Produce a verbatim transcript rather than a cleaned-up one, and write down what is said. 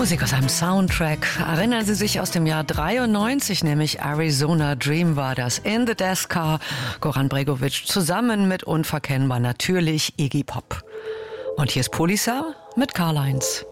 Musik aus einem Soundtrack. Erinnern Sie sich aus dem Jahr dreiundneunzig, nämlich Arizona Dream war das. In the Death Car, Goran Bregović zusammen mit unverkennbar natürlich Iggy Pop. Und hier ist Polisa mit Carlines.